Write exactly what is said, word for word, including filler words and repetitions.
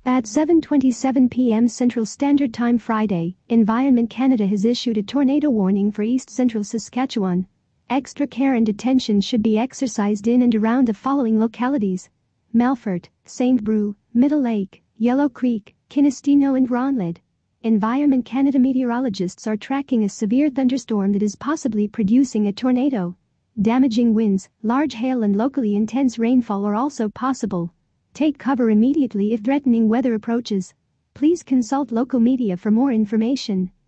At seven twenty-seven p m Central Standard Time Friday, Environment Canada has issued a tornado warning for east central Saskatchewan. Extra care and attention should be exercised in and around the following localities: Melfort, Saint Brew, Middle Lake, Yellow Creek, Kinistino and Ronlid. Environment Canada meteorologists are tracking a severe thunderstorm that is possibly producing a tornado. Damaging winds, large hail and locally intense rainfall are also possible. Take cover immediately if threatening weather approaches. Please consult local media for more information.